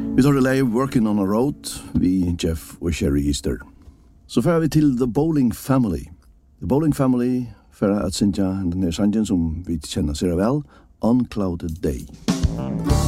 Vi tar det lei Working on a Road vi Jeff og Sherry Easter. Så fer vi til The Bowling Family. The Bowling Family fer at synja den sangen som vi kjenner seg vel, Unclouded Day.